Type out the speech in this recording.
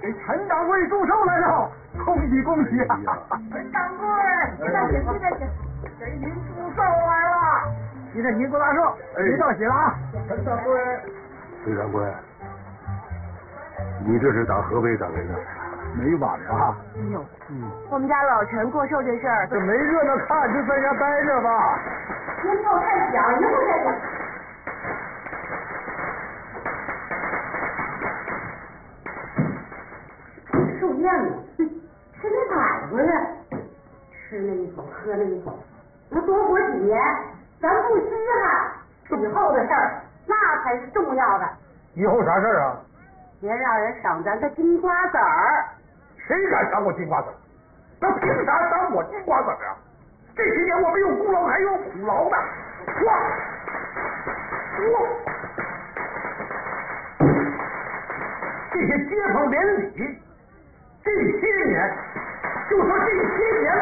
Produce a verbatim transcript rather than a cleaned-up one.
给陈掌柜祝寿来了，恭喜恭喜啊！ 陈掌柜，这这这这给您祝寿来了。 你这您多大寿？您到喜了啊！ 陈掌柜， 陈掌柜，你这是打河北打来的？ 没晚啊！ 哎呦，嗯，我们家老陈过寿这事儿， 这没热闹看，就在家待着吧。 您报太响，您不这个。寿宴嘛，吃那摆子呀，吃那一口，喝那一口，那多活几年，咱不稀罕。以后的事儿，那才是重要的。 以后啥事儿啊？ 别让人赏咱的金瓜子儿。 谁敢赏我金瓜子？那凭啥赏我金瓜子啊？这些年我没有功劳，还有苦劳呢。哇哇！这些街坊邻里，这些年，就说这些年